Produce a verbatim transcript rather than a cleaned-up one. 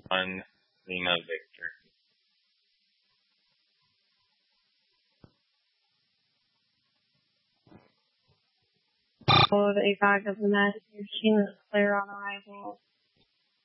one, Lima Victor. Followed A five doesn't matter. Sheila clear on arrival.